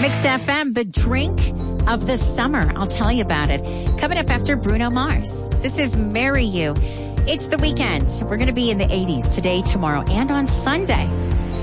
Mix FM, the drink of the summer. I'll tell you about it. Coming up after Bruno Mars. This is Marry You. It's the weekend. We're going to be in the 80s today, tomorrow, and on Sunday.